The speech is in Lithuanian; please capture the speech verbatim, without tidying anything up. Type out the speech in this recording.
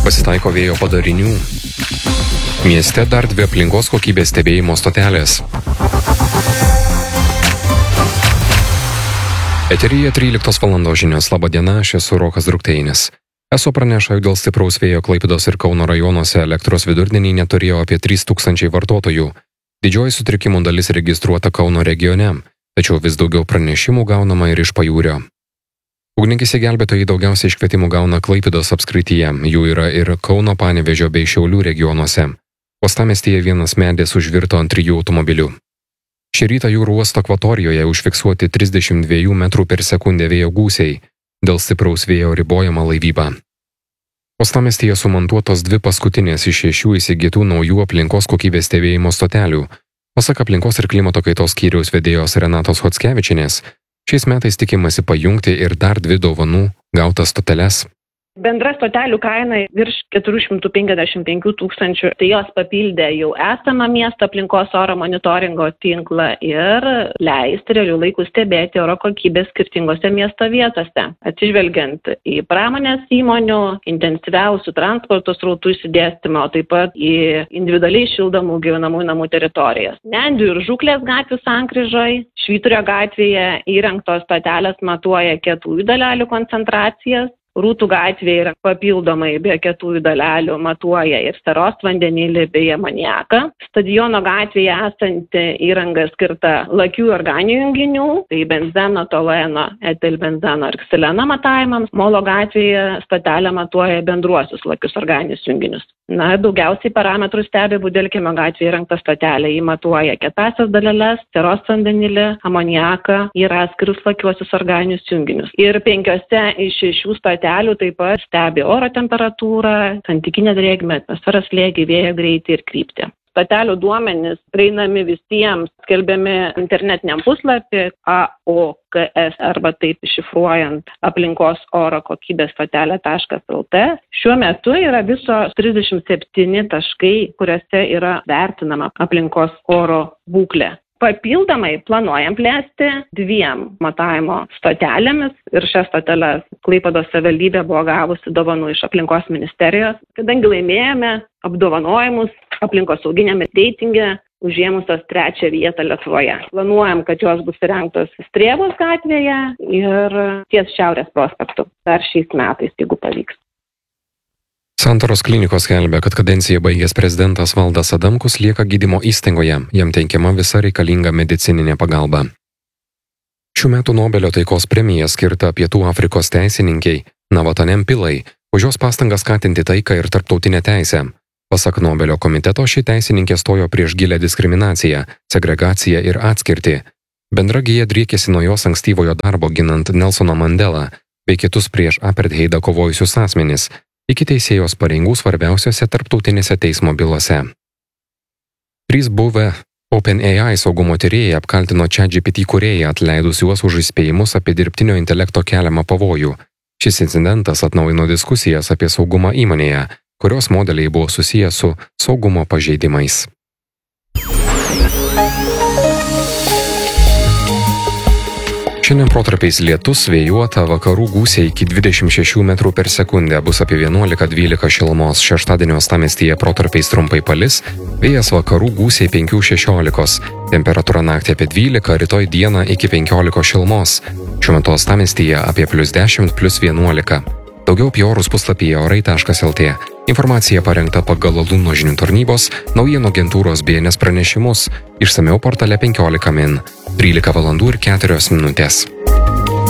pasitaiko vėjo padarinių. Mieste dar dvi aplinkos kokybės stebėjimo stotelės. Eteryje tryliktos valandos žinios. Labą dieną, aš esu Rokas Drukteinis. Eso praneša, jog dėl stipraus vėjo Klaipėdos ir Kauno rajonuose elektros vidurdienį neturėjo apie trys tūkstančiai vartotojų. Didžioji sutrikimų dalis registruota Kauno regione, tačiau vis daugiau pranešimų gaunama ir iš pajūrio. Ugniagesiai gelbėtojai daugiausiai iškvietimų gauna Klaipėdos apskrityje, jų yra ir Kauno, Panevėžio bei Šiaulių regionuose. Uostamiestyje vienas medis užvirto ant trijų automobilių. Šį rytą jūrų uosto akvatorijoje užfiksuoti trisdešimt dviejų metrų per sekundę vėjo gūsiai, dėl stipraus vėjo ribojama laivyba. Uostamiestyje sumontuotos dvi paskutinės iš šešių įsigytų naujų aplinkos kokybės stebėjimo stotelių. Pasak aplinkos ir klimato kaitos skyriaus vedėjos Renatos Chockevičienės, šiais metais tikimasi pajungti ir dar dvi dovanų gautas stoteles. Bendra stotelių kaina virš keturių šimtų penkiasdešimt penkių tūkstančių, tai jos papildė jau esamą miesto aplinkos oro monitoringo tinklą ir leisti realių laikų stebėti oro kokybę skirtingose miesto vietose, atsižvelgiant į pramonės įmonių, intensyviausių transporto srautų išsidėstymą, o taip pat į individualiai šildomų gyvenamųjų namų teritorijas. Nendrių ir Žuklės gatvių sankryžoj, Švyturio gatvėje įrengtos stotelės matuoja kietųjų dalelių koncentracijas. Rūtų gatvėje yra papildomai be kietųjų dalelių matuoja ir seros vandenilį bei amoniaką. Stadiono gatvėje esanti įranga skirta lakių organinių junginių, tai benzeno, tolueno, etilbenzeno ir ksileno matavimams. Molo gatvėje stotelė matuoja bendruosius lakius organinius junginius. Na, daugiausiai parametrų stebi Budelkimio gatvėje įrengta stotelė. Ji matuoja kietąsias daleles, seros vandenilį, amoniaką ir atskirus lakiuosius organinius junginius. Ir penkiose iš šešių stotelių taip pat stebi oro temperatūrą, santykinę drėgmę, atmosferos slėgį, vėjo greitį ir kryptį. Stotelių duomenys prieinami visiems, skelbiami internetiniam puslapį A O K S arba taip iššifruojant aplinkos oro kokybės stotelė taškas L T. Šiuo metu yra viso trisdešimt septyni taškai, kuriuose yra vertinama aplinkos oro būklė. Papildomai planuojam plėsti dviem matavimo stotelėmis ir šias stoteles Klaipėdos savivaldybė buvo gavusi dovanų iš aplinkos ministerijos, kadangi laimėjome apdovanojimus aplinkosauginiame reitinge užėmusios trečią vietą Lietuvoje. Planuojam, kad jos bus įrengtos Strėvos gatvėje ir ties Šiaurės prospektu dar šiais metais, jeigu pavyks. Santaros klinikos skelbia, kad kadenciją baigęs prezidentas Valdas Adamkus lieka gydymo įstaigoje, jam teikiama visa reikalinga medicininė pagalba. Šių metų Nobelio taikos premija skirta Pietų Afrikos teisininkei Navatanem Pillai už jos pastangas skatinti taiką ir tarptautinę teisę. Pasak Nobelio komiteto, ši teisininkė stojo prieš gilią diskriminaciją, segregaciją ir atskirtį. Bendra gija driekėsi nuo jos ankstyvojo darbo ginant Nelsoną Mandelą bei kitus prieš apartheidą kovojusius asmenis, iki teisėjos pareigų svarbiausiose tarptautinėse teismo bylose. Trys buvę OpenAI saugumo tyrėjai apkaltino ChatGPT kūrėją atleidus juos už įspėjimus apie dirbtinio intelekto keliamą pavojų. Šis incidentas atnaujino diskusijas apie saugumą įmonėje, kurios modeliai buvo susiję su saugumo pažeidimais. Šiandien protarpiais lietus, vėjuota, vakarų gūsiai iki dvidešimt šešių metrų per sekundę, bus apie vienuolika dvylika šilumos. Šeštadienio uostamiestyje protarpiais trumpai palis, vėjas vakarų gūsiai penki šešiolika, temperatūra naktį apie dvylika, rytoj dieną iki penkiolikos šilumos. Šiuo metu uostamiestyje apie plius dešimt, plius vienuolika. Daugiau apie orus puslapyje orai taškas L T. Informacija parengta pagal Luno žinių tarnybos, naujienų agentūros B N S pranešimus, išsamiau portale penkiolika min. trylika valandų ir keturios minutės.